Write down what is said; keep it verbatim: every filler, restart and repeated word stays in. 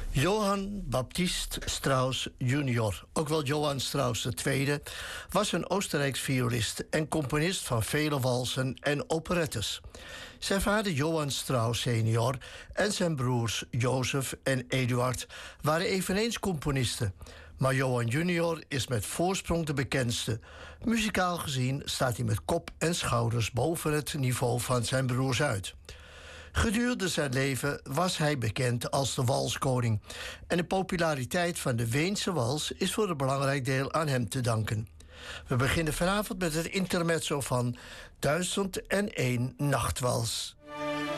Johann Baptist Strauss junior, ook wel Johann Strauss de tweede, was een Oostenrijks violist en componist van vele walsen en operettes. Zijn vader Johann Strauss senior en zijn broers Jozef en Eduard waren eveneens componisten. Maar Johann junior is met voorsprong de bekendste. Muzikaal gezien staat hij met kop en schouders boven het niveau van zijn broers uit. Gedurende zijn leven was hij bekend als de walskoning. En de populariteit van de Weense wals is voor een belangrijk deel aan hem te danken. We beginnen vanavond met het intermezzo van duizend en één Nachtwals.